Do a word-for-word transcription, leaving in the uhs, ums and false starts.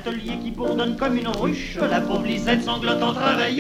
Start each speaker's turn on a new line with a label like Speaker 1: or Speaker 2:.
Speaker 1: l'atelier qui bourdonne comme une ruche. La pauvre Lisette sanglote en travaillant.